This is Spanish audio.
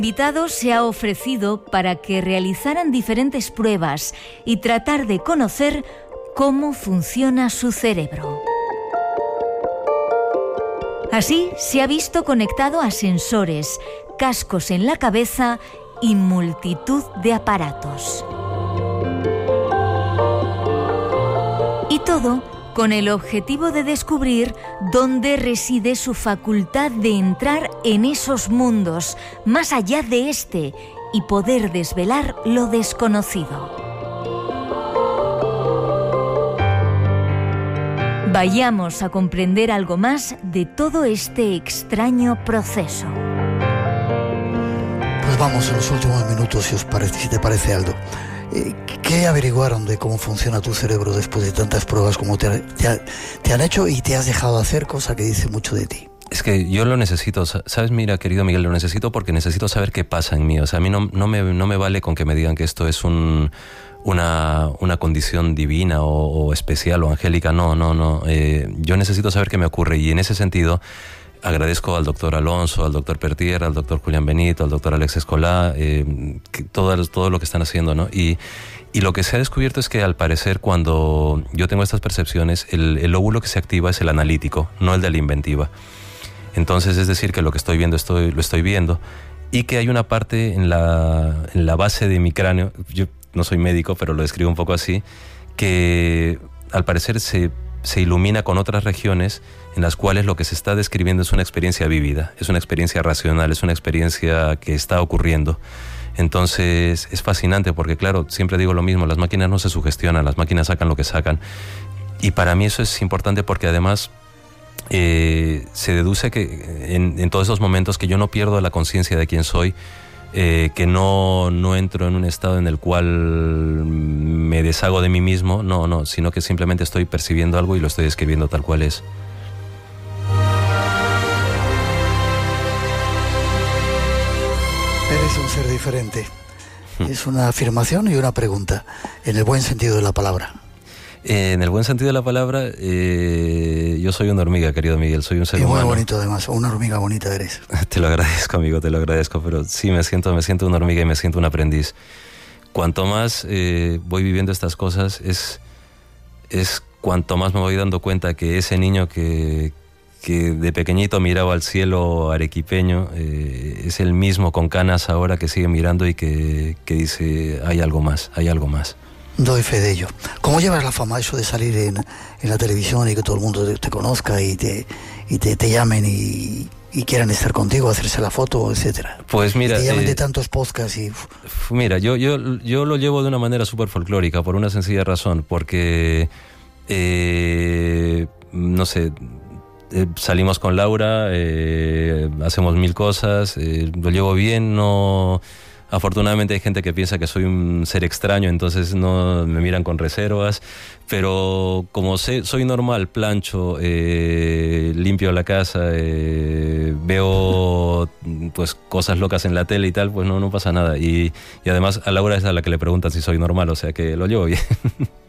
Invitado se ha ofrecido para que realizaran diferentes pruebas y tratar de conocer cómo funciona su cerebro. Así se ha visto conectado a sensores, cascos en la cabeza y multitud de aparatos. Y todo con el objetivo de descubrir dónde reside su facultad de entrar en esos mundos, más allá de este, y poder desvelar lo desconocido. Vayamos a comprender algo más de todo este extraño proceso. Pues vamos a los últimos minutos, si te parece, Aldo. ¿Qué averiguaron de cómo funciona tu cerebro después de tantas pruebas como te han hecho y te has dejado hacer, cosa que dice mucho de ti? Es que yo lo necesito, ¿sabes? Mira, querido Miguel, lo necesito porque necesito saber qué pasa en mí. O sea, a mí no me vale con que me digan que esto es una condición divina o especial o angélica. No. Yo necesito saber qué me ocurre, y en ese sentido agradezco al doctor Alonso, al doctor Pertier, al doctor Julián Benito, al doctor Alex Escolá, todo lo que están haciendo, ¿no? Y lo que se ha descubierto es que, al parecer, cuando yo tengo estas percepciones, el lóbulo que se activa es el analítico, no el de la inventiva. Entonces, es decir, que lo que estoy viendo, lo estoy viendo, y que hay una parte en la base de mi cráneo, yo no soy médico, pero lo describo un poco así, que al parecer se ilumina con otras regiones en las cuales lo que se está describiendo es una experiencia vívida, es una experiencia racional, es una experiencia que está ocurriendo. Entonces es fascinante porque, claro, siempre digo lo mismo, las máquinas no se sugestionan, las máquinas sacan lo que sacan. Y para mí eso es importante porque además se deduce que en todos esos momentos que yo no pierdo la conciencia de quién soy, que no entro en un estado en el cual me deshago de mí mismo, no, sino que simplemente estoy percibiendo algo y lo estoy describiendo tal cual es. Eres un ser diferente. Es una afirmación y una pregunta, en el buen sentido de la palabra. En el buen sentido de la palabra, yo soy una hormiga, querido Miguel, soy un ser humano. Y muy bonito además, una hormiga bonita eres. Te lo agradezco, amigo, te lo agradezco, pero sí me siento una hormiga y me siento un aprendiz. Cuanto más voy viviendo estas cosas, es cuanto más me voy dando cuenta que ese niño que de pequeñito miraba al cielo arequipeño, es el mismo con canas ahora que sigue mirando y que dice, hay algo más. Doy fe de ello. ¿Cómo llevas la fama, eso de salir en la televisión y que todo el mundo te conozca y te llamen y quieran estar contigo, hacerse la foto, etcétera? Pues mira, te llaman de tantos podcasts y... Mira, yo lo llevo de una manera súper folclórica, por una sencilla razón, porque no sé, salimos con Laura, hacemos mil cosas, lo llevo bien, no... Afortunadamente hay gente que piensa que soy un ser extraño, entonces no me miran con reservas, pero como soy normal, plancho, limpio la casa, veo pues cosas locas en la tele y tal, pues no pasa nada. Y además a Laura es a la que le preguntan si soy normal, o sea que lo llevo bien.